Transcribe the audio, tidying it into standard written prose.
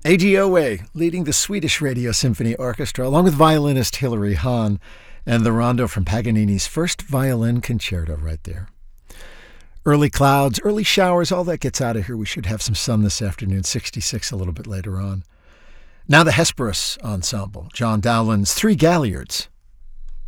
ADOA, leading the Swedish Radio Symphony Orchestra, along with violinist Hilary Hahn, and the rondo from Paganini's first violin concerto right there. Early clouds, early showers, all that gets out of here. We should have some sun this afternoon, 66 a little bit later on. Now the Hesperus Ensemble, John Dowland's Three Galliards.